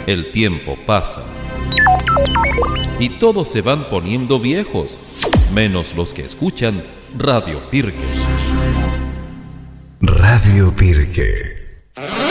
El tiempo pasa y todos se van poniendo viejos, menos los que escuchan Radio Pirque. Radio Pirque.